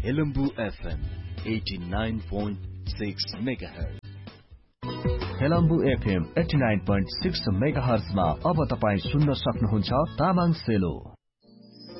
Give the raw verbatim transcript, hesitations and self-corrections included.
Helambu FM eighty nine point six megahertz. Helambu FM eighty nine point six मेगाहर्जमा अब तपाईँ सुन्न सक्नुहुन्छ तामाङ सेलो।